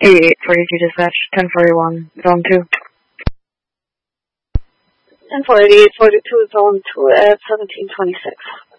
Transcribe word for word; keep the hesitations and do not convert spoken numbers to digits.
eighty-eight forty-two dispatch, ten forty-one, zone two. ten forty-eight forty-two, zone two at seventeen twenty-six.